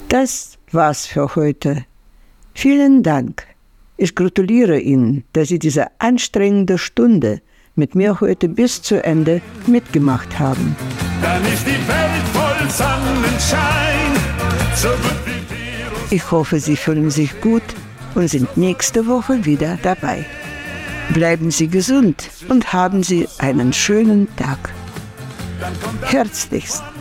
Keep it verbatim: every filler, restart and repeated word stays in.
Das war's für heute. Vielen Dank. Ich gratuliere Ihnen, dass Sie diese anstrengende Stunde mit mir heute bis zu Ende mitgemacht haben. Dann ist die Welt voll Sonnenschein. So gut wie wir. Ich hoffe, Sie fühlen sich gut und sind nächste Woche wieder dabei. Bleiben Sie gesund und haben Sie einen schönen Tag. Herzlichst,